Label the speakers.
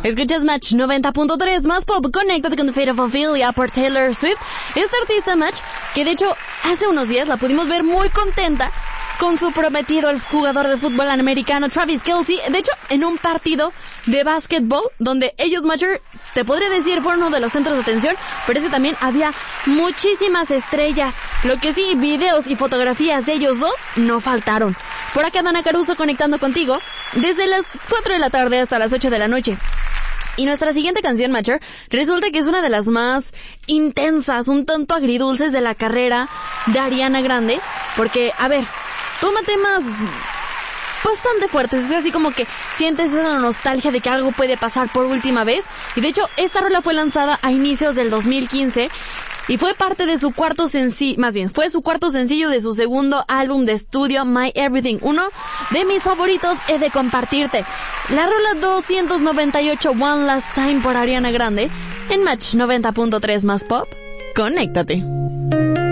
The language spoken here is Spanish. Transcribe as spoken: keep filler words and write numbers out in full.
Speaker 1: Escuchas Match noventa punto tres más pop. Conéctate con The Fate of Ophelia por Taylor Swift. Esta artista Match, que de hecho hace unos días la pudimos ver muy contenta con su prometido, el jugador de fútbol americano Travis Kelce. De hecho, en un partido de básquetbol, donde ellos, Matcher, te podría decir, fueron uno de los centros de atención, pero ese también había muchísimas estrellas. Lo que sí, videos y fotografías de ellos dos no faltaron. Por acá Dana Caruso conectando contigo desde las cuatro de la tarde hasta las ocho de la noche. Y nuestra siguiente canción, Matcher, resulta que es una de las más intensas, un tanto agridulces de la carrera de Ariana Grande, porque, a ver, toma temas bastante fuertes, es así como que sientes esa nostalgia de que algo puede pasar por última vez. Y de hecho, esta rola fue lanzada a inicios del dos mil quince y fue parte de su cuarto sencillo, más bien, fue su cuarto sencillo de su segundo álbum de estudio, My Everything, uno de mis favoritos, he de compartirte. La rola doscientos noventa y ocho, One Last Time por Ariana Grande, en Match noventa punto tres más pop. Conéctate.